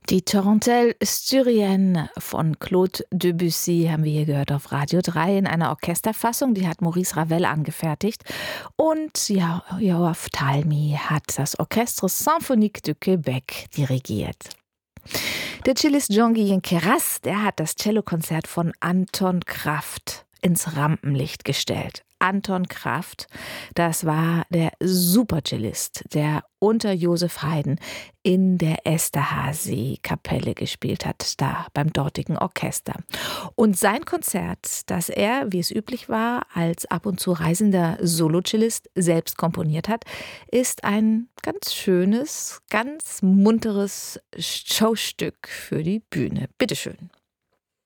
Die Tarentelle Styrienne von Claude Debussy haben wir hier gehört auf Radio 3 in einer Orchesterfassung. Die hat Maurice Ravel angefertigt. Und Yoav Talmy hat das Orchestre Symphonique de Québec dirigiert. Der Cellist Jean-Guyen Queyras, der hat das Cellokonzert von Anton Kraft ins Rampenlicht gestellt. Anton Kraft, das war der Supercellist, der unter Joseph Haydn in der Esterházy-Kapelle gespielt hat, da beim dortigen Orchester. Und sein Konzert, das er, wie es üblich war, als ab und zu reisender Solocellist selbst komponiert hat, ist ein ganz schönes, ganz munteres Showstück für die Bühne. Bitteschön.